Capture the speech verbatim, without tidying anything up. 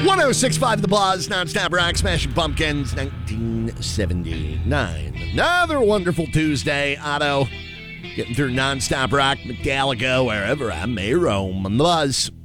oh six point five The Buzz, nonstop rock, Smashing Pumpkins, nineteen seventy-nine. Another wonderful Tuesday. Otto, getting through nonstop rock, Metallica, wherever I may roam on The Buzz.